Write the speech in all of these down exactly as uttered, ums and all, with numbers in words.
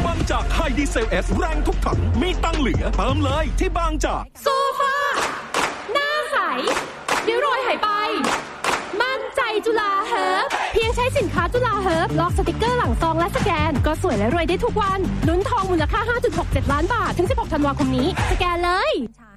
บางจากไฮดีเซลเอสแรงทุกถังมีตังเหลือเติมเลยที่บางจากโซฟาหน้าใสเดี๋ยวรอยหายไปมั่นใจจุฬาเฮิร์บเพียงใช้สินค้าจุฬาเฮิร์บลอกสติกเกอร์หลังซองและสแกนก็สวยและรวยได้ทุกวันลุ้นทองมูลค่า ห้าจุดหกเจ็ด ล้านบาทถึงสิบหกธันวาคมนี้สแกนเลย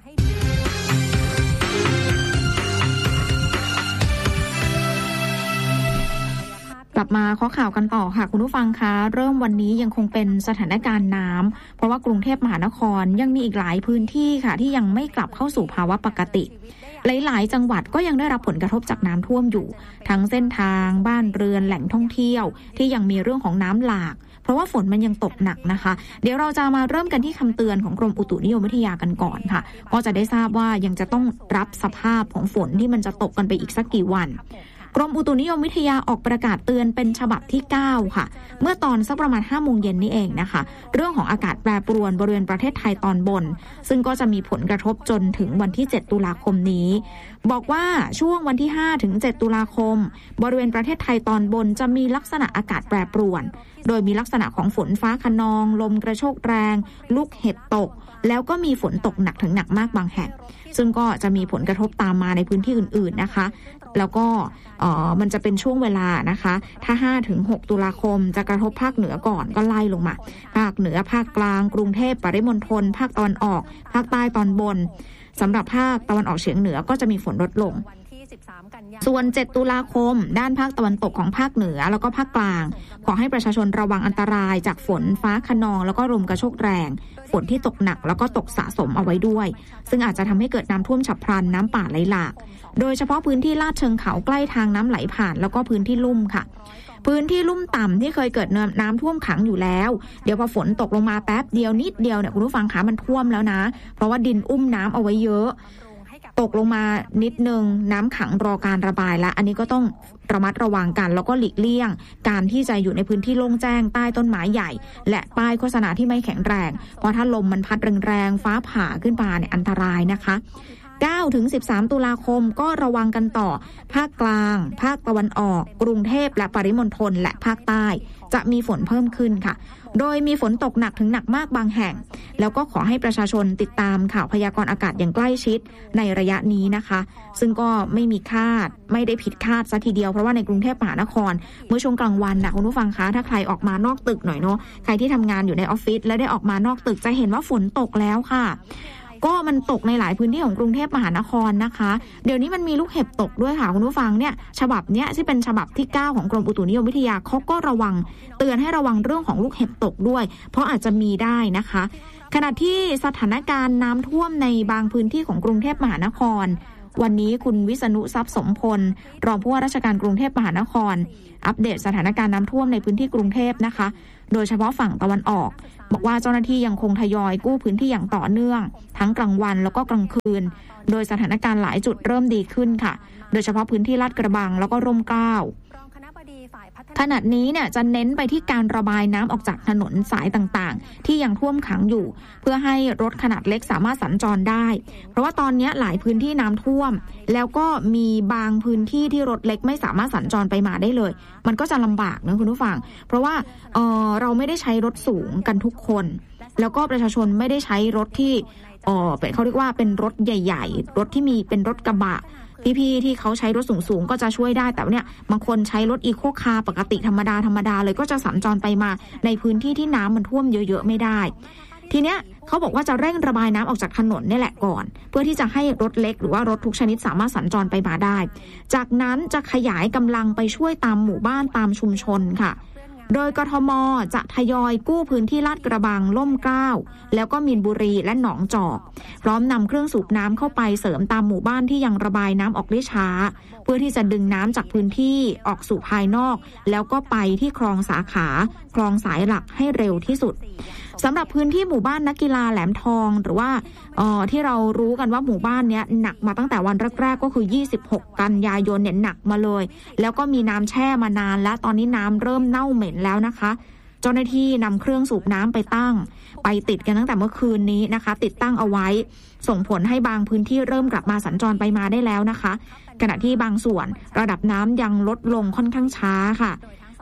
กลับมาข้อข่าวกันต่อค่ะคุณผู้ฟังคะเริ่มวันนี้ยังคงเป็นสถานการณ์น้ำเพราะว่ากรุงเทพมหานครยังมีอีกหลายพื้นที่ค่ะที่ยังไม่กลับเข้าสู่ภาวะปกติหลายๆจังหวัดก็ยังได้รับผลกระทบจากน้ำท่วมอยู่ทั้งเส้นทางบ้านเรือนแหล่งท่องเที่ยวที่ยังมีเรื่องของน้ำหลากเพราะว่าฝนมันยังตกหนักนะคะเดี๋ยวเราจะมาเริ่มกันที่คำเตือนของกรมอุตุนิยมวิทยากันก่อนค่ะก็จะได้ทราบว่ายังจะต้องรับสภาพของฝนที่มันจะตกกันไปอีกสักกี่วันกรมอุตุนิยมวิทยาออกประกาศเตือนเป็นฉบับที่เก้าค่ะเมื่อตอนสักประมาณ ห้าโมงเย็นนี่เองนะคะเรื่องของอากาศแปรปรวนบริเวณประเทศไทยตอนบนซึ่งก็จะมีผลกระทบจนถึงวันที่เจ็ดตุลาคมนี้บอกว่าช่วงวันที่ห้าถึงเจ็ดตุลาคมบริเวณประเทศไทยตอนบนจะมีลักษณะอากาศแปรปรวนโดยมีลักษณะของฝนฟ้าคะนองลมกระโชกแรงลูกเห็บตกแล้วก็มีฝนตกหนักถึงหนักมากบางแห่งซึ่งก็จะมีผลกระทบตามมาในพื้นที่อื่นๆนะคะแล้วก็เอ่อมันจะเป็นช่วงเวลานะคะถ้า ห้าถึงหก ตุลาคมจะกระทบภาคเหนือก่อนก็ไล่ลงมาภาคเหนือภาคกลางกรุงเทพปริมณฑลภาคตะวันออกภาคใต้ตอนบนสำหรับภาคตะวันออกเฉียงเหนือก็จะมีฝนลดลงส่วนเจ็ดตุลาคมด้านภาคตะวันตกของภาคเหนือแล้วก็ภาคกลางขอให้ประชาชนระวังอันตรายจากฝนฟ้าคะนองแล้วก็ลมกระโชกแรงฝนที่ตกหนักแล้วก็ตกสะสมเอาไว้ด้วยซึ่งอาจจะทำให้เกิดน้ำท่วมฉับพลันน้ำป่าไหลหลากโดยเฉพาะพื้นที่ลาดเชิงเขาใกล้ทางน้ำไหลผ่านแล้วก็พื้นที่ลุ่มค่ะพื้นที่ลุ่มต่ำที่เคยเกิดน้ำท่วมขังอยู่แล้วเดี๋ยวพอฝนตกลงมาแป๊บเดียวนิดเดียวเนี่ยคุณผู้ฟังคะมันท่วมแล้วนะเพราะว่าดินอุ้มน้ำเอาไว้เยอะตกลงมานิดนึงน้ำขังรอการระบายแล้วอันนี้ก็ต้องระมัดระวังกันแล้วก็หลีกเลี่ยงการที่จะอยู่ในพื้นที่โล่งแจ้งใต้ต้นไม้ใหญ่และป้ายโฆษณาที่ไม่แข็งแรงเพราะถ้าลมมันพัดแรงๆฟ้าผ่าขึ้นมาเนี่ยอันตรายนะคะเก้าถึงสิบสาม ตุลาคมก็ระวังกันต่อภาคกลางภาคตะวันออกกรุงเทพและปริมณฑลและภาคใต้จะมีฝนเพิ่มขึ้นค่ะโดยมีฝนตกหนักถึงหนักมากบางแห่งแล้วก็ขอให้ประชาชนติดตามข่าวพยากรณ์อากาศอย่างใกล้ชิดในระยะนี้นะคะซึ่งก็ไม่มีคาดไม่ได้ผิดคาดซะทีเดียวเพราะว่าในกรุงเทพมหานครเมื่อช่วงกลางวันนะคุณผู้ฟังคะถ้าใครออกมานอกตึกหน่อยเนาะใครที่ทำงานอยู่ในออฟฟิศและได้ออกมานอกตึกจะเห็นว่าฝนตกแล้วค่ะก็มันตกในหลายพื้นที่ของกรุงเทพมหานครนะคะเดี๋ยวนี้มันมีลูกเห็บตกด้วยค่ะคุณผู้ฟังเนี่ยฉบับเนี้ยที่เป็นฉบับที่เก้าของกรมอุตุนิยมวิทยาเขาก็ระวังเตือนให้ระวังเรื่องของลูกเห็บตกด้วยเพราะอาจจะมีได้นะคะขณะที่สถานการณ์น้ำท่วมในบางพื้นที่ของกรุงเทพมหานครวันนี้คุณวิษณุทรัพย์สมพลรองผู้ว่าราชการกรุงเทพมหานครอัปเดตสถานการณ์น้ำท่วมในพื้นที่กรุงเทพนะคะโดยเฉพาะฝั่งตะวันออกบอกว่าเจ้าหน้าที่ยังคงทยอยกู้พื้นที่อย่างต่อเนื่องทั้งกลางวันแล้วก็กลางคืนโดยสถานการณ์หลายจุดเริ่มดีขึ้นค่ะโดยเฉพาะพื้นที่ลาดกระบังแล้วก็ร่มเกล้าขณะนี้เนี่ยจะเน้นไปที่การระบายน้ำออกจากถนนสายต่างๆที่ยังท่วมขังอยู่เพื่อให้รถขนาดเล็กสามารถสัญจรได้เพราะว่าตอนนี้หลายพื้นที่น้ำท่วมแล้วก็มีบางพื้นที่ที่รถเล็กไม่สามารถสัญจรไปมาได้เลยมันก็จะลำบากนะคุณผู้ฟังเพราะว่าเออเราไม่ได้ใช้รถสูงกันทุกคนแล้วก็ประชาชนไม่ได้ใช้รถที่เออเป็นเขาเรียกว่าเป็นรถใหญ่ๆรถที่มีเป็นรถกระบะพี่ๆที่เขาใช้รถสูงๆก็จะช่วยได้แต่เนี่ยบางคนใช้รถอีโคคาร์ปกติธรรมดาธรรมดาเลยก็จะสัญจรไปมาในพื้นที่ที่น้ำมันท่วมเยอะๆไม่ได้ทีเนี้ยเขาบอกว่าจะเร่งระบายน้ำออกจากถนนนี่แหละก่อนเพื่อที่จะให้รถเล็กหรือว่ารถทุกชนิดสามารถสัญจรไปมาได้จากนั้นจะขยายกำลังไปช่วยตามหมู่บ้านตามชุมชนค่ะโดยกทม.จะทยอยกู้พื้นที่ลาดกระบังล่มเกล้าแล้วก็มีนบุรีและหนองจอกพร้อมนำเครื่องสูบน้ำเข้าไปเสริมตามหมู่บ้านที่ยังระบายน้ำออกได้ช้าเพื่อที่จะดึงน้ำจากพื้นที่ออกสู่ภายนอกแล้วก็ไปที่คลองสาขาคลองสายหลักให้เร็วที่สุดสำหรับพื้นที่หมู่บ้านนักกีฬาแหลมทองหรือว่าเอ่อที่เรารู้กันว่าหมู่บ้านเนี้ยหนักมาตั้งแต่วันแรกๆก็คือยี่สิบหกกันยายนเนี่ยหนักมาเลยแล้วก็มีน้ำแช่มานานและตอนนี้น้ำเริ่มเน่าเหม็นแล้วนะคะเจ้าหน้าที่นำเครื่องสูบน้ำไปตั้งไปติดกันตั้งแต่เมื่อคืนนี้นะคะติดตั้งเอาไว้ส่งผลให้บางพื้นที่เริ่มกลับมาสัญจรไปมาได้แล้วนะคะขณะที่บางส่วนระดับน้ำยังลดลงค่อนข้างช้าค่ะ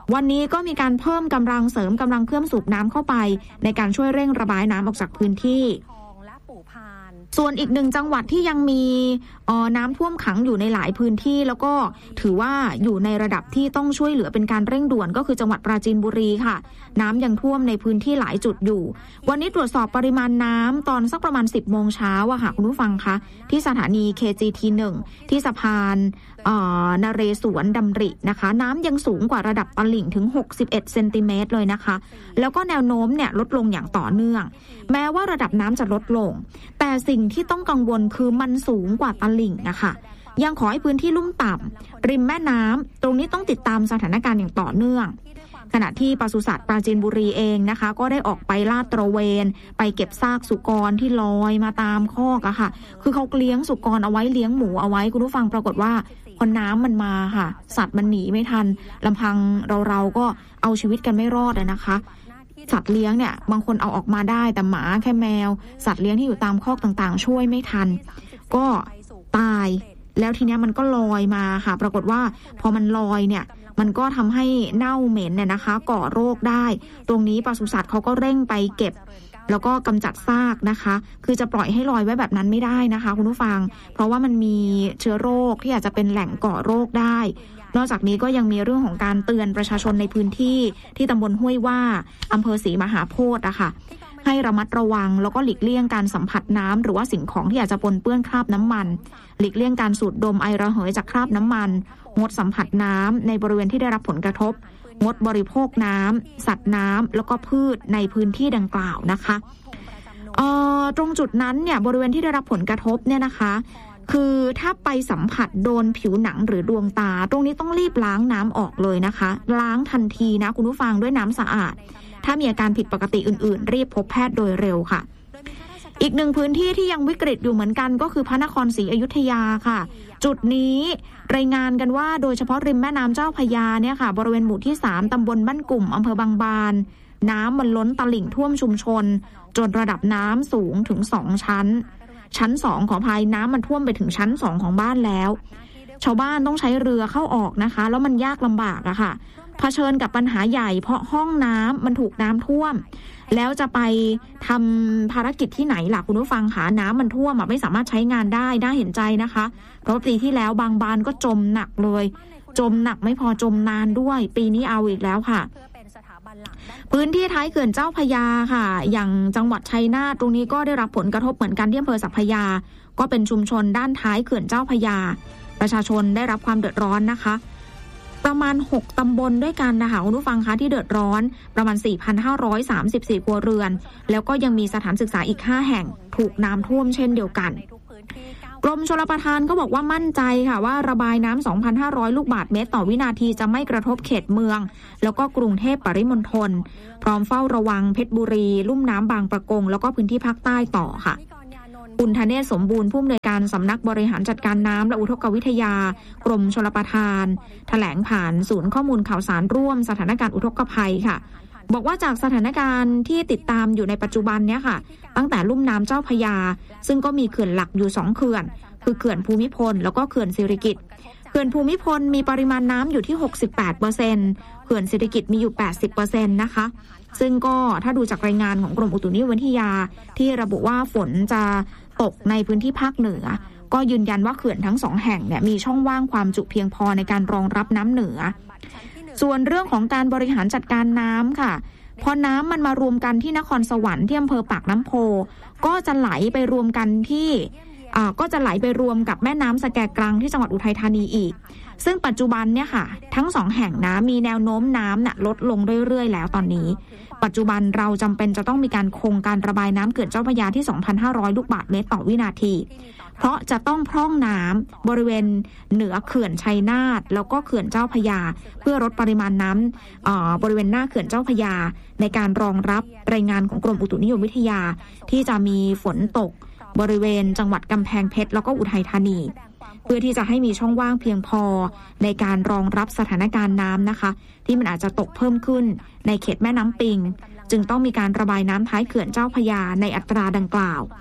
วันนี้ก็มีการเพิ่มกำลังเสริมกำลังเครื่องสูบน้ำเข้าไปในการช่วยเร่งระบายน้ำออกจากพื้นที่ส่วนอีกหนึ่งจังหวัดที่ยังมีน้ำท่วมขังอยู่ในหลายพื้นที่แล้วก็ถือว่าอยู่ในระดับที่ต้องช่วยเหลือเป็นการเร่งด่วนก็คือจังหวัดปราจีนบุรีค่ะน้ำยังท่วมในพื้นที่หลายจุดอยู่วันนี้ตรวจสอบปริมาณน้ำตอนสักประมาณสิบโมงเช้าอะค่ะคุณผู้ฟังคะที่สถานี เค จี ที หนึ่ง ที่สะพานนเรศวรดำรินะคะน้ำยังสูงกว่าระดับตลิ่งถึงหกสิบเอ็ดเซนติเมตรเลยนะคะแล้วก็แนวโน้มเนี่ยลดลงอย่างต่อเนื่องแม้ว่าระดับน้ำจะลดลงแต่สิ่งที่ต้องกังวลคือมันสูงกว่าตลิ่งนะคะยังขอให้พื้นที่ลุ่มต่ำริมแม่น้ำตรงนี้ต้องติดตามสถานการณ์อย่างต่อเนื่องขณะที่ปศุสัตว์ปราจีนบุรีเองนะคะก็ได้ออกไปลาดตระเวนไปเก็บซากสุกรที่ลอยมาตามคอกอะค่ะคือเขาเลี้ยงสุกรเอาไว้เลี้ยงหมูเอาไว้คุณผู้ฟังปรากฏว่าพอน้ำมันมาค่ะสัตว์มันหนีไม่ทันลำพังเราเราก็เอาชีวิตกันไม่รอดเลยนะคะสัตว์เลี้ยงเนี่ยบางคนเอาออกมาได้แต่หมาแค่แมวสัตว์เลี้ยงที่อยู่ตามคอกต่างๆช่วยไม่ทันก็ตายแล้วทีนี้มันก็ลอยมาค่ะปรากฏว่าพอมันลอยเนี่ยมันก็ทำให้เน่าเหม็นเนี่ยนะคะก่อโรคได้ตรงนี้ปศุสัตว์เขาก็เร่งไปเก็บแล้วก็กำจัดซากนะคะคือจะปล่อยให้ลอยไว้แบบนั้นไม่ได้นะคะคุณผู้ฟังเพราะว่ามันมีเชื้อโรคที่อาจจะเป็นแหล่งก่อโรคได้นอกจากนี้ก็ยังมีเรื่องของการเตือนประชาชนในพื้นที่ที่ตำบลห้วยว่าอำเภอศรีมหาโพธิ์อะค่ะให้ระมัดระวังแล้วก็หลีกเลี่ยงการสัมผัสน้ำหรือว่าสิ่งของที่อาจจะปนเปื้อนคราบน้ำมันหลีกเลี่ยงการสูดดมไอระเหยจากคราบน้ำมันงดสัมผัสน้ำในบริเวณที่ได้รับผลกระทบงดบริโภคน้ำสัตว์น้ำแล้วก็พืชในพื้นที่ดังกล่าวนะคะเอ่อตรงจุดนั้นเนี่ยบริเวณที่ได้รับผลกระทบเนี่ยนะคะคือถ้าไปสัมผัสโดนผิวหนังหรือดวงตาตรงนี้ต้องรีบล้างน้ำออกเลยนะคะล้างทันทีนะคุณผู้ฟังด้วยน้ำสะอาดถ้ามีอาการผิดปกติอื่นๆรีบพบแพทย์โดยเร็วค่ะอีกหนึ่งพื้นที่ที่ยังวิกฤตอยู่เหมือนกันก็คือพระนครศรีอยุธยาค่ะจุดนี้รายงานกันว่าโดยเฉพาะริมแม่น้ำเจ้าพระยาเนี่ยค่ะบริเวณหมู่ที่สามตำบลบ้านกลุ่มอำเภอบางบานน้ำมันล้นตลิ่งท่วมชุมชนจนระดับน้ำสูงถึงสองชั้นชั้นสองของภายน้ำมันท่วมไปถึงชั้นสองของบ้านแล้วชาวบ้านต้องใช้เรือเข้าออกนะคะแล้วมันยากลำบากอะค่ะเผชิญกับปัญหาใหญ่เพราะห้องน้ำมันถูกน้ำท่วมแล้วจะไปทำภารกิจที่ไหนล่ะคุณผู้ฟังคะน้ำมันท่วมไม่สามารถใช้งานได้น่าเห็นใจนะคะเพราะปีที่แล้วบางบ้านก็จมหนักเลยจมหนักไม่พอจมนานด้วยปีนี้เอาอีกแล้วค่ะพื้นที่ท้ายเขื่อนเจ้าพระยาค่ะอย่างจังหวัดชัยนาทตรงนี้ก็ได้รับผลกระทบเหมือนกันที่อำเภอสัพพยาก็เป็นชุมชนด้านท้ายเขื่อนเจ้าพระยาประชาชนได้รับความเดือดร้อนนะคะประมาณหกตำบลด้วยกันนะคะคุณผู้ฟังคะที่เดือดร้อนประมาณ สี่พันห้าร้อยสามสิบสี่ ครัวเรือนแล้วก็ยังมีสถานศึกษาอีกห้าแห่งถูกน้ำท่วมเช่นเดียวกันกรมชลประทานก็บอกว่ามั่นใจค่ะว่าระบายน้ำ สองพันห้าร้อย ลูกบาศก์เมตรต่อวินาทีจะไม่กระทบเขตเมืองแล้วก็กรุงเทพปริมณฑลพร้อมเฝ้าระวังเพชรบุรีลุ่มน้ำบางประกงแล้วก็พื้นที่ภาคใต้ต่อค่ะคุณธเนศสมบูรณ์ผู้อำนวยการสำนักบริหารจัดการน้ำและอุทกวิทยากรมชลประทานแถลงผ่านศูนย์ข้อมูลข่าวสารร่วมสถานการณ์อุทกภัยค่ะบอกว่าจากสถานการณ์ที่ติดตามอยู่ในปัจจุบันเนี้ยค่ะตั้งแต่ลุ่มน้ำเจ้าพระยาซึ่งก็มีเขื่อนหลักอยู่สองเขื่อนคือเขื่อนภูมิพลแล้วก็เขื่อนสิริกิติ์เขื่อนภูมิพลมีปริมาณน้ำอยู่ที่ หกสิบแปดเปอร์เซ็นต์ เขื่อนสิริกิติ์มีอยู่ แปดสิบเปอร์เซ็นต์ นะคะซึ่งก็ถ้าดูจากรายงานของกรมอุตุนิยมวิทยาที่ระบุว่าฝนจะตกในพื้นที่ภาคเหนือก็ยืนยันว่าเขื่อนทั้งสองแห่งเนี่ยมีช่องว่างความจุเพียงพอในการรองรับน้ำเหนือส่วนเรื่องของการบริหารจัดการน้ำค่ะพอน้ำมันมารวมกันที่นครสวรรค์ที่อำเภอปากน้ำโพก็จะไหลไปรวมกันที่อ่าก็จะไหลไปรวมกับแม่น้ำสแกกรังที่จังหวัดอุทัยธานีอีกซึ่งปัจจุบันเนี่ยค่ะทั้งสองแห่งน้ำมีแนวโน้มน้ำน่ะลดลงเรื่อยๆแล้วตอนนี้ปัจจุบันเราจำเป็นจะต้องมีการคงการระบายน้ำเขื่อนเจ้าพระยาที่ สองพันห้าร้อย ลูกบาศก์เมตรต่อวินาทีเพราะจะต้องพร่องน้ำบริเวณเหนือเขื่อนชัยนาทแล้วก็เขื่อนเจ้าพระยาเพื่อลดปริมาณน้ำอ่าบริเวณหน้าเขื่อนเจ้าพระยาในการรองรับรายงานของกรมอุตุนิยมวิทยาที่จะมีฝนตกบริเวณจังหวัดกำแพงเพชรแล้วก็อุทัยธานีเพื่อที่จะให้มีช่องว่างเพียงพอในการรองรับสถานการณ์น้ำนะคะที่มันอาจจะตกเพิ่มขึ้นในเขตแม่น้ำปิงจึงต้องมีการระบายน้ำท้ายเขื่อนเจ้าพระยาในอัตราดังกล่าว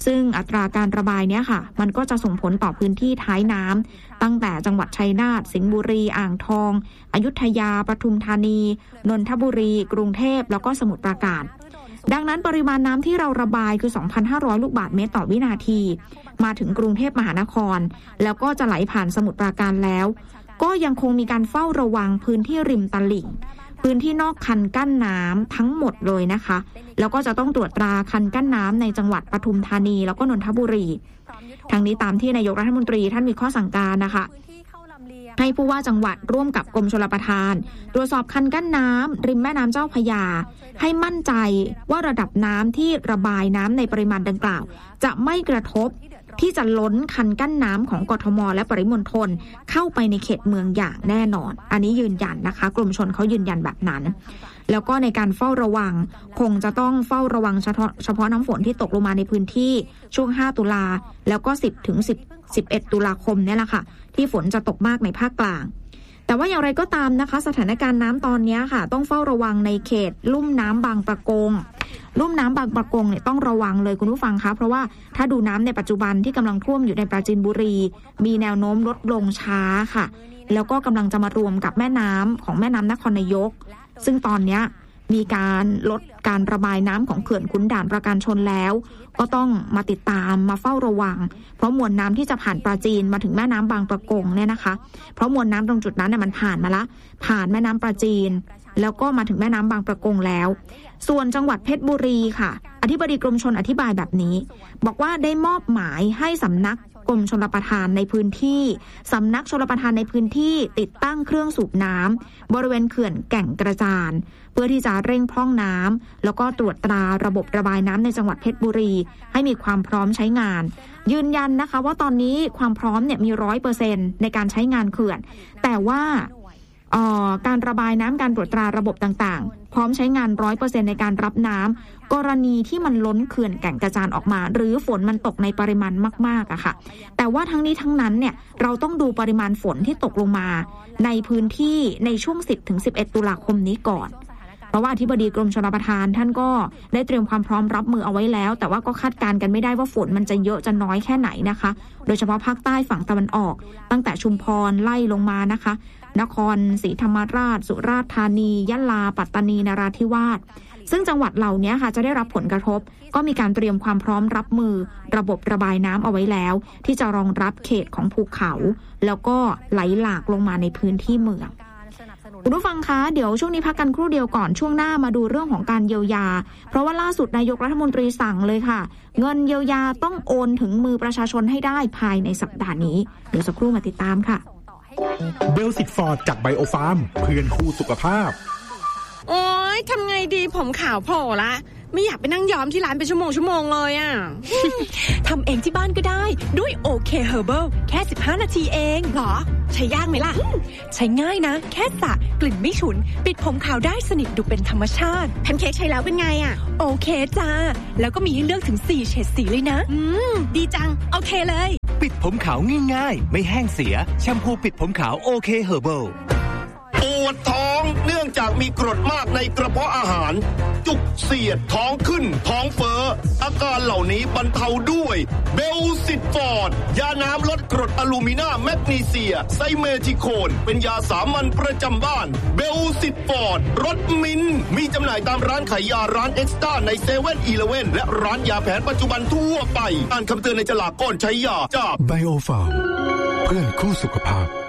ซึ่งอัตราการระบายเนี้ยค่ะมันก็จะส่งผลต่อพื้นที่ท้ายน้ำตั้งแต่จังหวัดชัยนาทสิงห์บุรีอ่างทองอยุธยาปทุมธานีนนทบุรีกรุงเทพแล้วก็สมุทรปราการดังนั้นปริมาณน้ำที่เราระบายคือ สองพันห้าร้อย ลูกบาศก์เมตรต่อวินาทีมาถึงกรุงเทพมหานครแล้วก็จะไหลผ่านสมุทรปราการแล้วก็ยังคงมีการเฝ้าระวังพื้นที่ริมตลิ่งพื้นที่นอกคันกั้นน้ำทั้งหมดเลยนะคะแล้วก็จะต้องตรวจตราคันกั้นน้ำในจังหวัดปทุมธานีแล้วก็นนทบุรีทั้งนี้ตามที่นายกรัฐมนตรีท่านมีข้อสั่งการนะคะให้ผู้ว่าจังหวัดร่วมกับกรมชลประทานตรวจสอบคันกั้นน้ำริมแม่น้ำเจ้าพระยาให้มั่นใจว่าระดับน้ำที่ระบายน้ำในปริมาณดังกล่าวจะไม่กระทบที่จะล้นคันกั้นน้ำของกทมและปริมณฑลเข้าไปในเขตเมืองอย่างแน่นอนอันนี้ยืนยันนะคะกรมชลเขายืนยันแบบนั้นแล้วก็ในการเฝ้าระวังคงจะต้องเฝ้าระวังเฉพาะเฉพาะน้ำฝนที่ตกลงมาในพื้นที่ช่วงห้าตุลาแล้วก็สิบถึงสิบ สิบเอ็ดตุลาคมเนี่ยแหละค่ะที่ฝนจะตกมากในภาคกลางแต่ว่าอย่างไรก็ตามนะคะสถานการณ์น้ำตอนนี้ค่ะต้องเฝ้าระวังในเขตลุ่มน้ำบางปะกงลุ่มน้ำบางปะกงเนี่ยต้องระวังเลยคุณผู้ฟังคะเพราะว่าถ้าดูน้ำในปัจจุบันที่กำลังท่วมอยู่ในปราจีนบุรีมีแนวโน้มลดลงช้าค่ะแล้วก็กำลังจะมารวมกับแม่น้ำของแม่น้ำนครนายกซึ่งตอนนี้มีการลดการระบายน้ำของเขื่อนขุนด่านประการชนแล้วก็ต้องมาติดตามมาเฝ้าระวังเพราะมวลน้ำที่จะผ่านปราจีนมาถึงแม่น้ำบางปะกงเนี่ยนะคะเพราะมวลน้ำตรงจุดนั้นเนี่ยมันผ่านมาละผ่านแม่น้ำปราจีนแล้วก็มาถึงแม่น้ำบางปะกงแล้วส่วนจังหวัดเพชรบุรีค่ะอธิบดีกรมชลอธิบายแบบนี้บอกว่าได้มอบหมายให้สำนักกรมชลประทานในพื้นที่สำนักชลประทานในพื้นที่ติดตั้งเครื่องสูบน้ำบริเวณเขื่อนแก่งกระจานเพื่อที่จะเร่งพร่องน้ำแล้วก็ตรวจตราระบบระบายน้ำในจังหวัดเพชรบุรีให้มีความพร้อมใช้งานยืนยันนะคะว่าตอนนี้ความพร้อมเนี่ยมี ร้อยเปอร์เซ็นต์ ในการใช้งานเขื่อนแต่ว่าการระบายน้ำการตรวจตราระบบต่างๆพร้อมใช้งาน ร้อยเปอร์เซ็นต์ ในการรับน้ำกรณีที่มันล้นเขื่อนแก่งกระจานออกมาหรือฝนมันตกในปริมาณมากๆอะค่ะแต่ว่าทั้งนี้ทั้งนั้นเนี่ยเราต้องดูปริมาณฝนที่ตกลงมาในพื้นที่ในช่วง สิบถึงสิบเอ็ด ตุลาคมนี้ก่อนเพราะว่าอธิบดีกรมชลประทานท่านก็ได้เตรียมความพร้อมรับมือเอาไว้แล้วแต่ว่าก็คาดการณ์กันไม่ได้ว่าฝนมันจะเยอะจะน้อยแค่ไหนนะคะโดยเฉพาะภาคใต้ฝั่งตะวันออกตั้งแต่ชุมพรไล่ลงมานะคะนครศรีธรรมราชสุราษฎร์ธานียะลาปัตตานีนราธิวาสซึ่งจังหวัดเหล่านี้ค่ะจะได้รับผลกระทบก็มีการเตรียมความพร้อมรับมือระบบระบายน้ำเอาไว้แล้วที่จะรองรับเขตของภูเขาแล้วก็ไหลหลากลงมาในพื้นที่เมืองคุณผู้ฟังคะเดี๋ยวช่วงนี้พักกันครู่เดียวก่อนช่วงหน้ามาดูเรื่องของการเยียวยาเพราะว่าล่าสุดนายกรัฐมนตรีสั่งเลยค่ะเงินเยียวยาต้องโอนถึงมือประชาชนให้ได้ภายในสัปดาห์นี้เดี๋ยวสักครู่มาติดตามค่ะเบลสิกฟอร์ดจากไบโอฟาร์มเพื่อนคู่สุขภาพโอ๊ยทำไงดีผมขาวโผล่ละไม่อยากไปนั่งย้อมที่ร้านเป็นชั่วโมงชั่วโมงเลยอ่ะทำเองที่บ้านก็ได้ด้วยโอเคเฮอร์เบิลแค่สิบห้านาทีเองหรอใช้ยากไหมล่ะใช้ง่ายนะแค่สระกลิ่นไม่ฉุนปิดผมขาวได้สนิทดูเป็นธรรมชาติแพนเค้กใช้แล้วเป็นไงอ่ะโอเคจ้าแล้วก็มีให้เลือกถึงสี่เฉดสีเลยนะอืมดีจังโอเคเลยปิดผมขาวง่ายๆไม่แห้งเสียแชมพูปิดผมขาวโอเคเฮอร์เบิลปวดท้องเนื่องจากมีกรดมากในกระเพาะอาหารจุกเสียดท้องขึ้นท้องเฟ้ออาการเหล่านี้บรรเทาด้วยเบลซิตฟอร์ดยาน้ำลดกรดอะลูมินาแมกนีเซียไซเมทิโคนเป็นยาสามัญประจำบ้านเบลซิตฟอร์ดรสมิ้นมีจำหน่ายตามร้านขายยาร้านเอ็กซ์ต้าในเซเว่นอีเลฟเว่นและร้านยาแผนปัจจุบันทั่วไปอ่านคำเตือนในฉลากก่อนใช้ยาจากไบโอฟาร์มเพื่อนคู่สุขภาพ